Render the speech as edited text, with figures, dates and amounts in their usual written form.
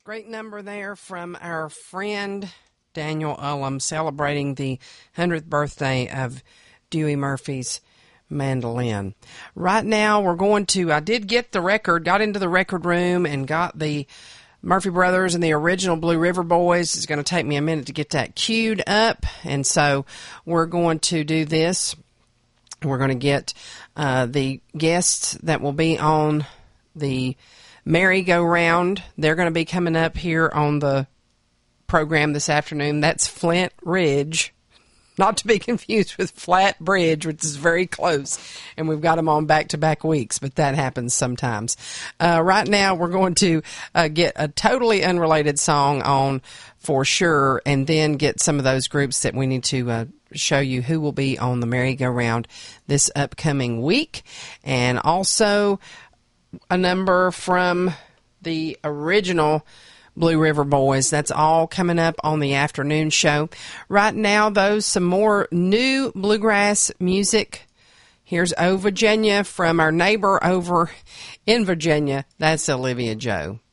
Great number there from our friend Daniel Ullum celebrating the 100th birthday of Dewey Murphy's mandolin. Right now, I did get the record, got into the record room and got the Murphy Brothers and the original Blue River Boys. It's going to take me a minute to get that queued up, and so we're going to do this. We're going to get the guests that will be on the merry-go-round. They're going to be coming up here on the program this afternoon. That's Flint Ridge, not to be confused with Flat Bridge, which is very close, and we've got them on back-to-back weeks, but that happens sometimes. Right now, we're going to get a totally unrelated song on for sure, and then get some of those groups that we need to show you who will be on the merry-go-round this upcoming week, and also a number from the original Blue River Boys. That's all coming up on the afternoon show. Right now, though, some more new bluegrass music. Here's "Oh Virginia" from our neighbor over in Virginia. That's Olivia Joe.